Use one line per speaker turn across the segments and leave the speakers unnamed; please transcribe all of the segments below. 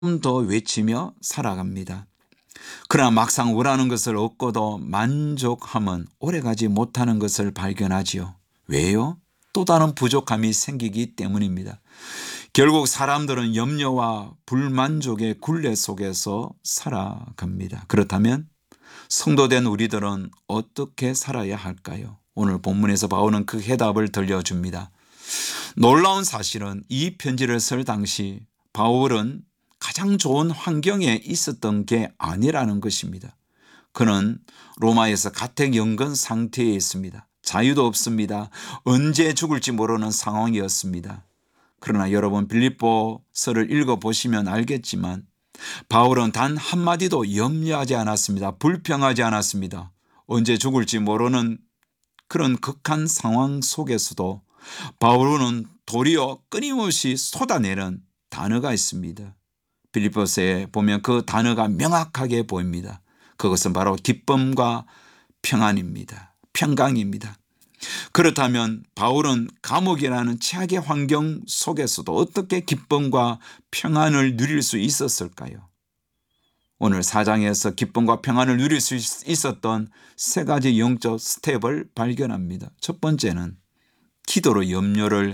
더 외치며 살아갑니다. 그러나 막상 원하는 것을 얻고도 만족함은 오래가지 못하는 것을 발견하지요. 왜요? 또 다른 부족함이 생기기 때문입니다. 결국 사람들은 염려와 불만족의 굴레 속에서 살아갑니다. 그렇다면 성도된 우리들은 어떻게 살아야 할까요? 오늘 본문에서 바울은 그 해답을 들려줍니다. 놀라운 사실은 이 편지를 쓸 당시 바울은 가장 좋은 환경에 있었던 게 아니라는 것입니다. 그는 로마에서 가택연금 상태에 있습니다. 자유도 없습니다. 언제 죽을지 모르는 상황이었습니다. 그러나 여러분 빌립보서를 읽어보시면 알겠지만 바울은 단 한마디도 염려하지 않았습니다. 불평하지 않았습니다. 언제 죽을지 모르는 그런 극한 상황 속에서도 바울은 도리어 끊임없이 쏟아내는 단어가 있습니다. 빌립보서에 보면 그 단어가 명확하게 보입니다. 그것은 바로 기쁨과 평안입니다. 평강입니다. 그렇다면 바울은 감옥이라는 최악의 환경 속에서도 어떻게 기쁨과 평안을 누릴 수 있었을까요? 오늘 4장에서 기쁨과 평안을 누릴 수 있었던 세 가지 영적 스텝을 발견합니다. 첫 번째는 기도로 염려를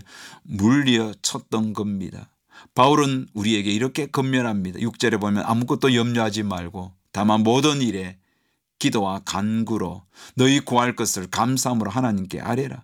물리쳤던 겁니다. 바울은 우리에게 이렇게 권면합니다. 6절에 보면 아무것도 염려하지 말고 다만 모든 일에 기도와 간구로 너희 구할 것을 감사함으로 하나님께 아뢰라.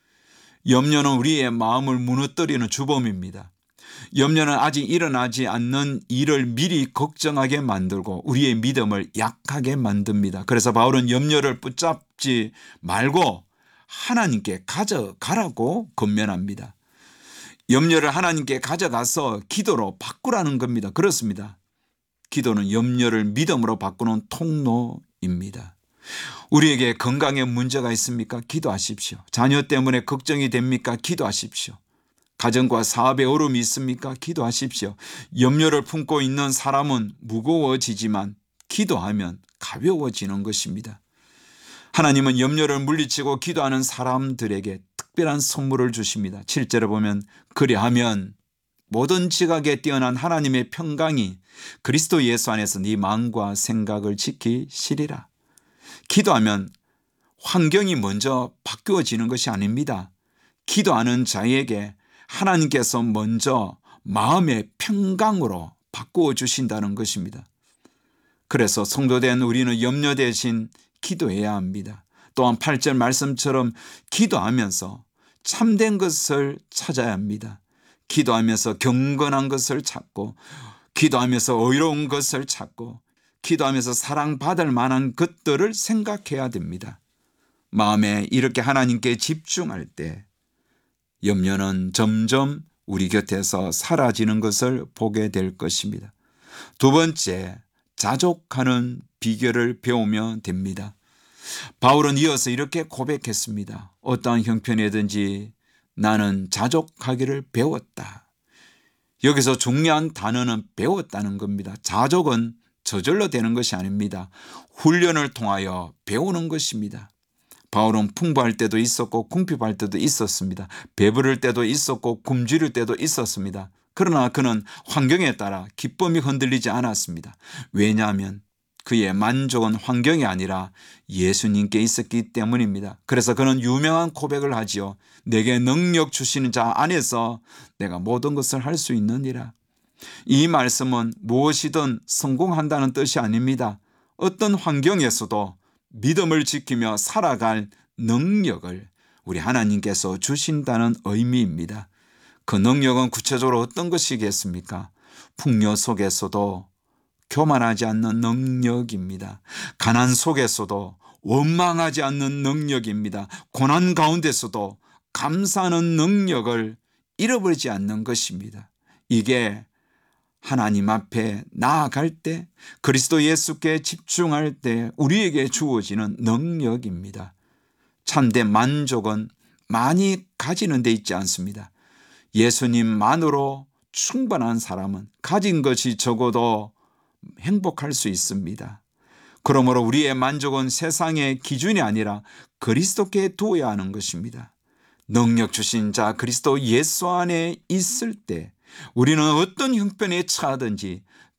염려는 우리의 마음을 무너뜨리는 주범입니다. 염려는 아직 일어나지 않는 일을 미리 걱정하게 만들고 우리의 믿음을 약하게 만듭니다. 그래서 바울은 염려를 붙잡지 말고 하나님께 가져가라고 권면합니다. 염려를 하나님께 가져가서 기도로 바꾸라는 겁니다. 그렇습니다. 기도는 염려를 믿음으로 바꾸는 통로입니다. 우리에게 건강에 문제가 있습니까? 기도하십시오. 자녀 때문에 걱정이 됩니까? 기도하십시오. 가정과 사업에 어려움이 있습니까? 기도하십시오. 염려를 품고 있는 사람은 무거워지지만 기도하면 가벼워지는 것입니다. 하나님은 염려를 물리치고 기도하는 사람들에게 특별한 선물을 주십니다. 7절에 보면 그리하면 모든 지각에 뛰어난 하나님의 평강이 그리스도 예수 안에서 네 마음과 생각을 지키시리라. 기도하면 환경이 먼저 바뀌어지는 것이 아닙니다. 기도하는 자에게 하나님께서 먼저 마음의 평강으로 바꾸어 주신다는 것입니다. 그래서 성도된 우리는 염려 대신 기도해야 합니다. 또한 8절 말씀처럼 기도하면서 참된 것을 찾아야 합니다. 기도하면서 경건한 것을 찾고 기도하면서 의로운 것을 찾고 기도하면서 사랑받을 만한 것들을 생각해야 됩니다. 마음에 이렇게 하나님께 집중할 때 염려는 점점 우리 곁에서 사라지는 것을 보게 될 것입니다. 두 번째, 자족하는 비결을 배우면 됩니다. 바울은 이어서 이렇게 고백했습니다. 어떠한 형편이든지 나는 자족하기를 배웠다. 여기서 중요한 단어는 배웠다는 겁니다. 자족은 저절로 되는 것이 아닙니다. 훈련을 통하여 배우는 것입니다. 바울은 풍부할 때도 있었고 궁핍할 때도 있었습니다. 배부를 때도 있었고 굶주릴 때도 있었습니다. 그러나 그는 환경에 따라 기쁨이 흔들리지 않았습니다. 왜냐하면 그의 만족은 환경이 아니라 예수님께 있었기 때문입니다. 그래서 그는 유명한 고백을 하지요. 내게 능력 주시는 자 안에서 내가 모든 것을 할 수 있느니라. 이 말씀은 무엇이든 성공한다는 뜻이 아닙니다. 어떤 환경에서도 믿음을 지키며 살아갈 능력을 우리 하나님께서 주신다는 의미입니다. 그 능력은 구체적으로 어떤 것이겠습니까? 풍요 속에서도 교만하지 않는 능력입니다. 가난 속에서도 원망하지 않는 능력입니다. 고난 가운데서도 감사하는 능력을 잃어버리지 않는 것입니다. 이게 하나님 앞에 나아갈 때 그리스도 예수께 집중할 때 우리에게 주어지는 능력입니다. 참된 만족은 많이 가지는 데 있지 않습니다. 예수님만으로 충분한 사람은 가진 것이 적어도 행복할 수 있습니다. 그러므로 우리의 만족은 세상의 기준이 아니라 그리스도께 두어야 하는 것입니다. 능력 주신 자 그리스도 예수 안에 있을 때 우리는 어떤 형편에 처하든지